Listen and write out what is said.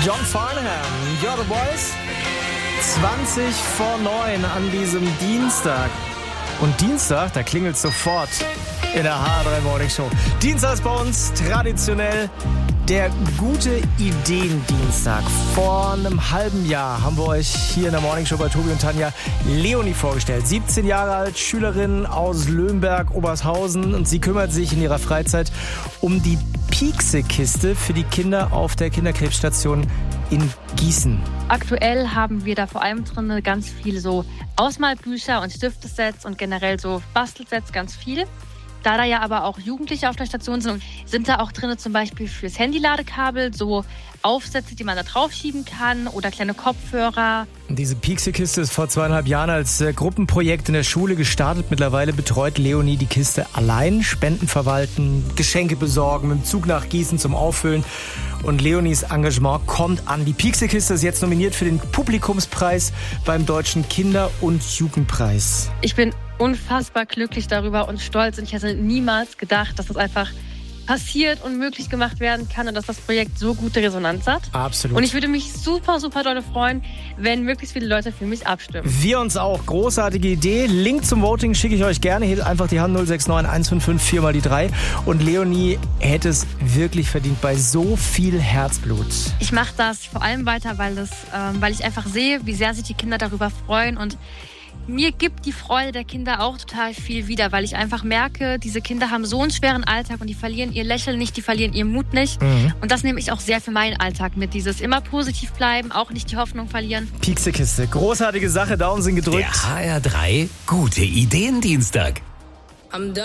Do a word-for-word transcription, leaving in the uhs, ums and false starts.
John Farnham, You're the Boys. zwanzig vor neun an diesem Dienstag. Und Dienstag, da klingelt sofort in der H drei Morning Show. Dienstag ist bei uns traditionell der gute Ideen-Dienstag. Vor einem halben Jahr haben wir euch hier in der Morning Show bei Tobi und Tanja Leonie vorgestellt. siebzehn Jahre alt, Schülerin aus Löhnberg, Obershausen. Und sie kümmert sich in ihrer Freizeit um die Piekse-Kiste für die Kinder auf der Kinderkrebsstation in Gießen. Aktuell haben wir da vor allem drin ganz viele so Ausmalbücher und Stiftesets und generell so Bastelsets, ganz viel. Da da ja aber auch Jugendliche auf der Station sind, sind da auch drin zum Beispiel fürs Handy-Ladekabel so Aufsätze, die man da draufschieben kann oder kleine Kopfhörer. Diese Piekse-Kiste ist vor zweieinhalb Jahren als äh, Gruppenprojekt in der Schule gestartet. Mittlerweile betreut Leonie die Kiste allein, Spenden verwalten, Geschenke besorgen, mit dem Zug nach Gießen zum Auffüllen. Und Leonies Engagement kommt an. Die Piekse-Kiste ist jetzt nominiert für den Publikumspreis beim Deutschen Kinder- und Jugendpreis. Ich bin unfassbar glücklich darüber und stolz. Und ich hätte niemals gedacht, dass das einfach passiert und möglich gemacht werden kann und dass das Projekt so gute Resonanz hat. Absolut. Und ich würde mich super, super doll freuen, wenn möglichst viele Leute für mich abstimmen. Wir uns auch. Großartige Idee. Link zum Voting schicke ich euch gerne. Hebt einfach die Hand null sechs neun eins fünf fünf vier mal die drei. Und Leonie hätte es wirklich verdient bei so viel Herzblut. Ich mache das vor allem weiter, weil, es, ähm, weil ich einfach sehe, wie sehr sich die Kinder darüber freuen und mir gibt die Freude der Kinder auch total viel wieder, weil ich einfach merke, diese Kinder haben so einen schweren Alltag und die verlieren ihr Lächeln nicht, die verlieren ihren Mut nicht. Mhm. Und das nehme ich auch sehr für meinen Alltag mit. Dieses immer positiv bleiben, auch nicht die Hoffnung verlieren. Piekse-Kiste, großartige Sache, Daumen sind gedrückt. Der H R drei Gute Ideen Dienstag.